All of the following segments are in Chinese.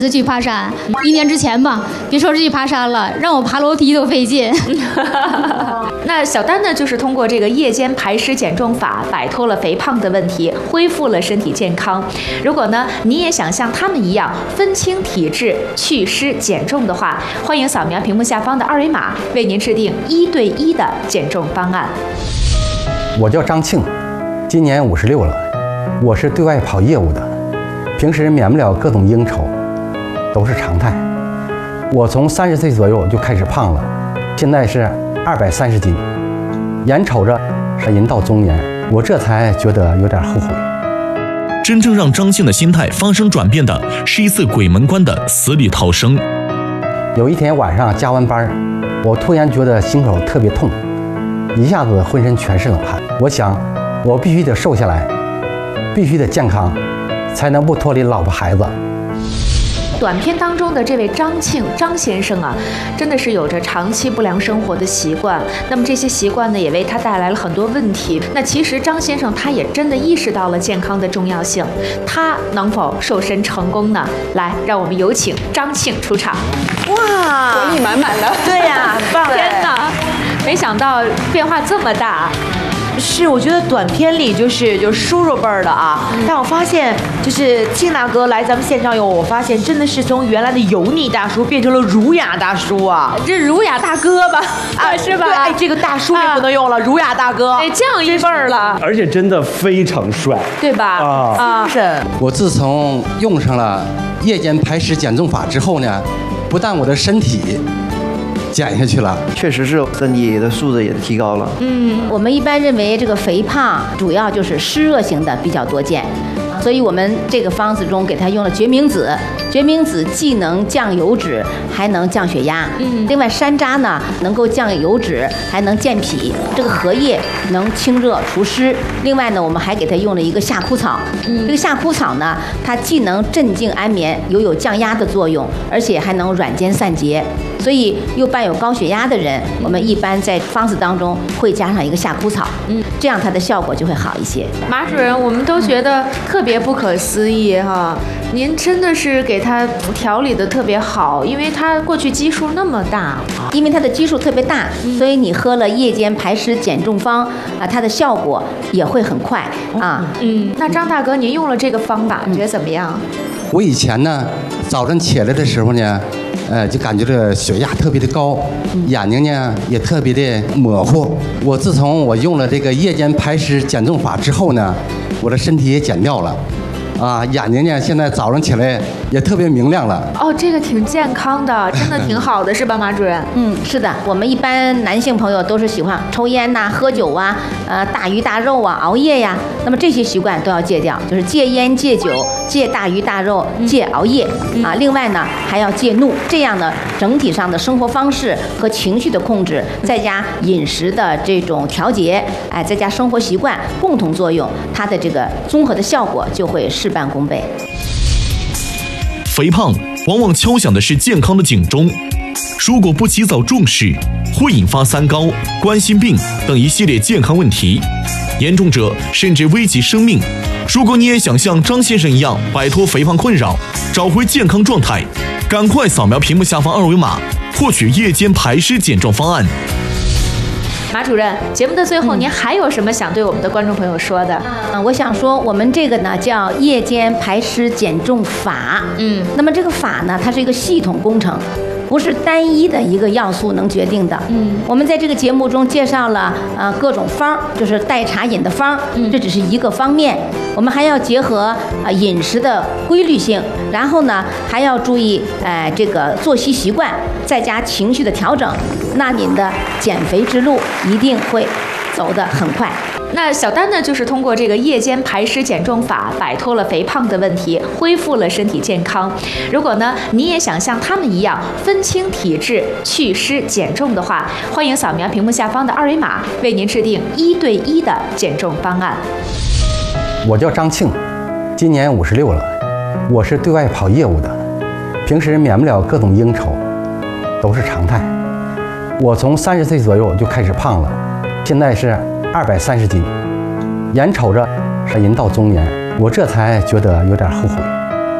去爬山，1年之前吧，别说是去爬山了，让我爬楼梯都费劲。 那小丹呢，就是通过这个夜间排湿减重法，摆脱了肥胖的问题，恢复了身体健康。如果呢，你也想像他们一样分清体质、祛湿减重的话，欢迎扫描屏幕下方的2维码，为您制定1对1的减重方案。 我叫张庆，今年56了，我是对外跑业务的，平时免不了各种应酬，都是常态。我从30岁左右就开始胖了，现在是230斤，眼瞅着人到中年，我这才觉得有点后悔。 真正让张庆的心态发生转变的是一次鬼门关的死里逃生。 有一天晚上加完班，我突然觉得心口特别痛，一下子浑身全是冷汗。我想，我必须得瘦下来，必须得健康，才能不脱离老婆孩子。 短片当中的这位张庆张先生啊，真的是有着长期不良生活的习惯。那么这些习惯呢，也为他带来了很多问题。那其实张先生他也真的意识到了健康的重要性，他能否瘦身成功呢？来，让我们有请张庆出场。 哇，活力满满的，对呀，很棒！ 天哪，没想到变化这么大。 是，我觉得短片里就是叔叔辈儿的啊，但我发现就是庆大哥来咱们现场以后，我发现真的是从原来的油腻大叔变成了儒雅大叔啊， 这儒雅大哥吧，是吧？ 对，哎，这个大叔也不能用了，儒雅大哥， 哎，降一辈儿了， 而且真的非常帅， 对吧？ 啊，是。 我自从用上了夜间排湿减重法之后呢，不但我的身体减下去了， 确实是身体的素质也提高了。 我们一般认为这个肥胖主要就是湿热型的比较多见，所以我们这个方子中给它用了决明子。决明子既能降油脂，还能降血压。另外山楂呢能够降油脂，还能健脾。这个荷叶能清热除湿。另外呢，我们还给它用了一个夏枯草。这个夏枯草呢，它既能镇静安眠，又有降压的作用，而且还能软坚散结。所以又伴有高血压的人，我们一般在方子当中会加上一个夏枯草，这样它的效果就会好一些。 马主任，我们都觉得特别不可思议哈，您真的是给他调理的特别好，因为他过去基数那么大， 因为它的基数特别大，所以你喝了夜间排湿减重方啊，它的效果也会很快啊。 那张大哥，您用了这个方法，觉得怎么样？ 我以前呢，早晨起来的时候呢，就感觉这血压特别的高，眼睛呢也特别的模糊。我自从我用了这个夜间排湿减重法之后呢，我的身体也减掉了。眼睛呢，现在早上起来也特别明亮了。 哦，这个挺健康的，真的挺好的，是吧，马主任？ 是的，我们一般男性朋友都是喜欢抽烟呐、喝酒啊、大鱼大肉啊、熬夜呀，那么这些习惯都要戒掉，就是戒烟、戒酒、戒大鱼大肉、戒熬夜啊。另外呢，还要戒怒，这样呢，整体上的生活方式和情绪的控制，再加饮食的这种调节，再加生活习惯共同作用，它的这个综合的效果就会事半功倍。 肥胖往往敲响的是健康的警钟，如果不及早重视，会引发三高、冠心病等一系列健康问题，严重者甚至危及生命。如果你也想像张先生一样摆脱肥胖困扰，找回健康状态，赶快扫描屏幕下方2维码，获取夜间排湿减重方案。 马主任，节目的最后，您还有什么想对我们的观众朋友说的？ 我想说，我们这个呢叫夜间排湿减重法。那么这个法呢，它是一个系统工程，不是单一的一个要素能决定的。我们在这个节目中介绍了各种方，就是代茶饮的方，这只是一个方面。我们还要结合饮食的规律性，然后呢还要注意这个作息习惯，再加情绪的调整，那您的减肥之路一定会走得很快。 那小丹呢，就是通过这个夜间排湿减重法，摆脱了肥胖的问题，恢复了身体健康。如果呢，你也想像他们一样分清体质、祛湿减重的话，欢迎扫描屏幕下方的2维码，为您制定1对1的减重方案。 我叫张庆，今年56了，我是对外跑业务的，平时免不了各种应酬，都是常态。我从30岁左右就开始胖了，现在是230斤，眼瞅着人到中年，我这才觉得有点后悔。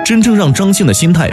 真正让张庆的心态